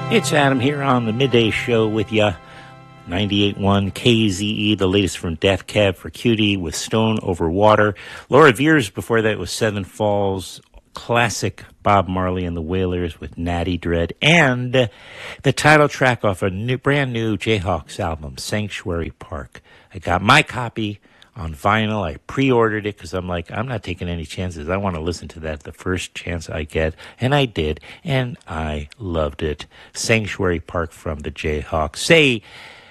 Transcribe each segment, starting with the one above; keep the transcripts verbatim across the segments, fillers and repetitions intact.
It's Adam here on the Midday Show with ya. ninety-eight point one K Z E, the latest from Death Cab for Cutie with Stone Over Water. Laura Veers before that was Seven Falls, classic Bob Marley and the Wailers with Natty Dread, and the title track off a new, brand new Jayhawks album, Sanctuary Park. I got my copy on vinyl. I pre-ordered it because I'm like, I'm not taking any chances. I want to listen to that the first chance I get. And I did, and I loved it. Sanctuary Park from the Jayhawks. Say,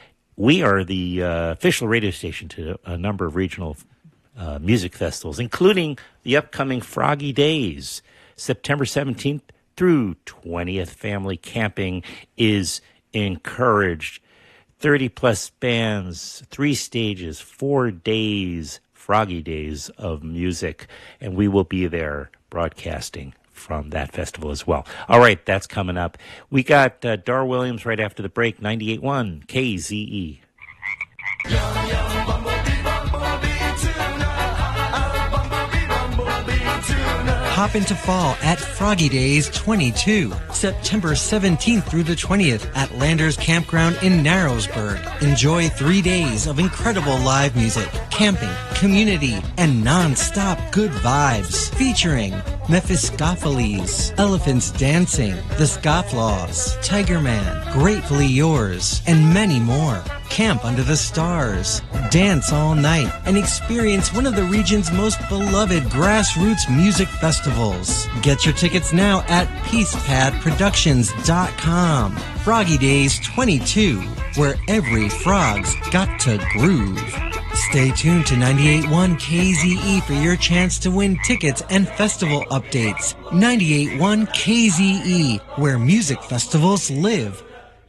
we are the uh, official radio station to a number of regional uh, music festivals, including the upcoming Froggy Days. September seventeenth through twentieth, family camping is encouraged. thirty plus bands, three stages, four days, Froggy Days of music, and we will be there broadcasting from that festival as well. All right, that's coming up. We got uh, Dar Williams right after the break, ninety-eight point one K Z E. Yum, yum, bumblebee, bumblebee, tuna. Bumblebee, bumblebee, tuna. Hop into fall at Froggy Days twenty-two, September seventeenth through the twentieth at Landers Campground in Narrowsburg. Enjoy three days of incredible live music, camping, community, and non-stop good vibes. Featuring Mephistopheles, Elephants Dancing, The Scofflaws, Tiger Man, Gratefully Yours, and many more. Camp under the stars, dance all night, and experience one of the region's most beloved grassroots music festivals. Get your tickets now at peace pad productions dot com. Froggy Days twenty-two, where every frog's got to groove. Stay tuned to ninety-eight point one K Z E for your chance to win tickets and festival updates. ninety-eight point one K Z E, where music festivals live.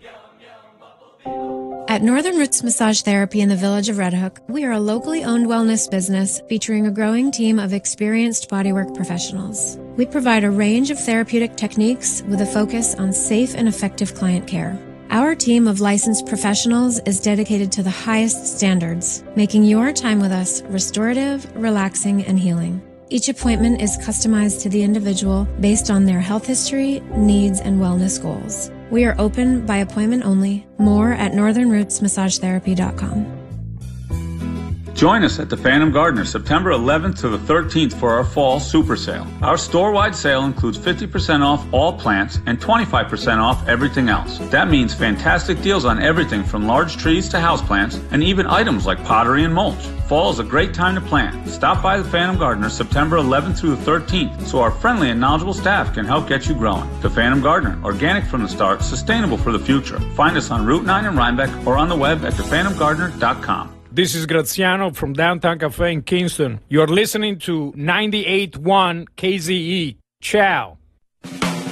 At Northern Roots Massage Therapy in the village of Red Hook, we are a locally owned wellness business featuring a growing team of experienced bodywork professionals. We provide a range of therapeutic techniques with a focus on safe and effective client care. Our team of licensed professionals is dedicated to the highest standards, making your time with us restorative, relaxing, and healing. Each appointment is customized to the individual based on their health history, needs, and wellness goals. We are open by appointment only. More at northern roots massage therapy dot com. Join us at the Phantom Gardener September eleventh to the thirteenth for our fall super sale. Our store-wide sale includes fifty percent off all plants and twenty-five percent off everything else. That means fantastic deals on everything from large trees to houseplants and even items like pottery and mulch. Fall is a great time to plant. Stop by the Phantom Gardener September eleventh through the thirteenth so our friendly and knowledgeable staff can help get you growing. The Phantom Gardener, organic from the start, sustainable for the future. Find us on Route nine in Rhinebeck or on the web at the phantom gardener dot com. This is Graziano from Downtown Cafe in Kingston. You're listening to ninety-eight point one K Z E. Ciao.